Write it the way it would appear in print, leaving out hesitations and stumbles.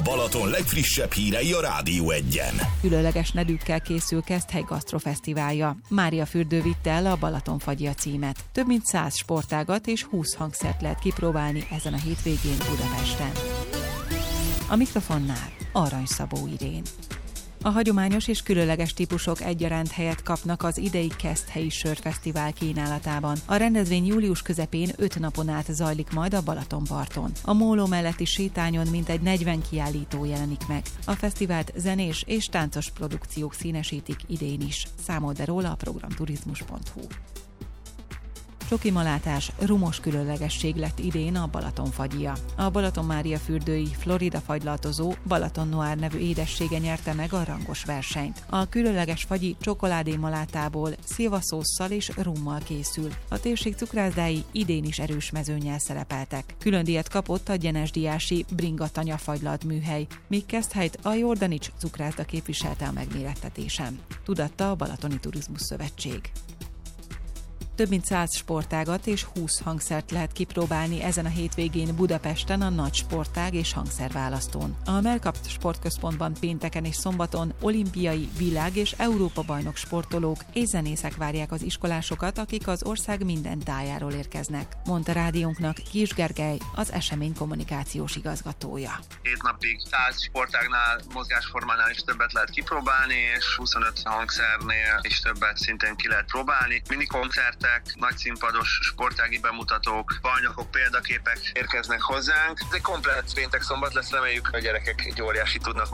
Balaton legfrissebb hírei a Rádió Egyen. Különleges nedűkkel készül Keszthely Gasztrofesztiválja. Máriafürdő vitte el a Balatonfagyi a címet. Több mint 100 sportágat és 20 hangszert lehet kipróbálni ezen a hétvégén Budapesten. A mikrofonnál Arany Szabó Irén. A hagyományos és különleges típusok egyaránt helyet kapnak az idei Keszthelyi Sörfesztivál kínálatában. A rendezvény július közepén 5 napon át zajlik majd a Balatonparton. A móló melletti sétányon mintegy 40 kiállító jelenik meg. A fesztivált zenés és táncos produkciók színesítik idén is. Számold be róla a programturizmus.hu. Csokimalátás, rumos különlegesség lett idén a Balatonfagyia. A Balaton-Máriafürdői Florida fagylaltozó Balaton Noir nevű édessége nyerte meg a rangos versenyt. A különleges fagyi csokoládémalátából szilvaszósszal és rummal készül. A térség cukrászdái idén is erős mezőnnyel szerepeltek. Külön díjat kapott a gyenesdiási Bringa Tanya fagylalt műhely, míg Keszthelyt a Jordanics cukrászda képviselte a megmérettetésen. Tudatta a Balatoni Turizmus Szövetség. Több mint 100 sportágat és 20 hangszert lehet kipróbálni ezen a hétvégén Budapesten a nagy sportág és hangszerválasztón. A Mercapt Sportközpontban pénteken és szombaton olimpiai, világ- és Európa-bajnok sportolók és zenészek várják az iskolásokat, akik az ország minden tájáról érkeznek, mondta rádiónknak Kis Gergely, az esemény kommunikációs igazgatója. 7 napig 100 sportágnál, mozgásformánál is többet lehet kipróbálni, és 25 hangszernél is többet szintén ki lehet próbálni. Minikoncertek, nagy színpados sportági bemutatók, bajnokok, példaképek érkeznek hozzánk. Ez egy komplett péntek-szombat lesz, reméljük, a gyerekek egy óriási tudnak